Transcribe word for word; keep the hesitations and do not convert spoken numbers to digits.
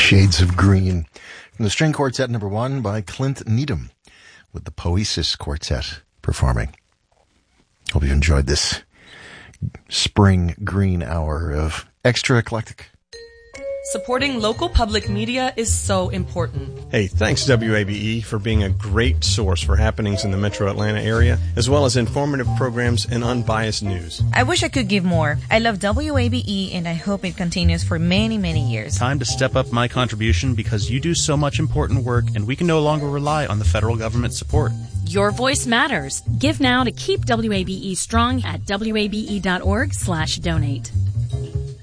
Shades of Green from the String Quartet number one by Clint Needham with the Poesis Quartet performing. Hope you enjoyed this spring green hour of Extra Eclectic. Supporting local public media is so important. Hey, thanks W A B E for being a great source for happenings in the metro Atlanta area, as well as informative programs and unbiased news. I wish I could give more. I love W A B E and I hope it continues for many, many years. Time to step up my contribution because you do so much important work and we can no longer rely on the federal government support. Your voice matters. Give now to keep W A B E strong at W A B E dot org slash donate.